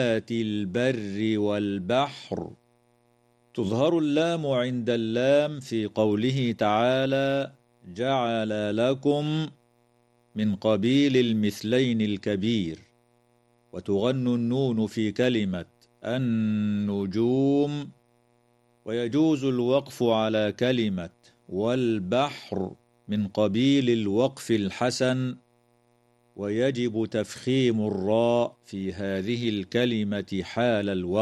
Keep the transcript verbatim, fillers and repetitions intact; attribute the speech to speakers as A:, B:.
A: البر والبحر. تظهر اللام عند اللام في قوله تعالى جعل لكم من قبيل المثلين الكبير، وتغن النون في كلمة النجوم. ويجوز الوقف على كلمة والبحر من قبيل الوقف الحسن، ويجب تفخيم الراء في هذه الكلمة حال الوقف.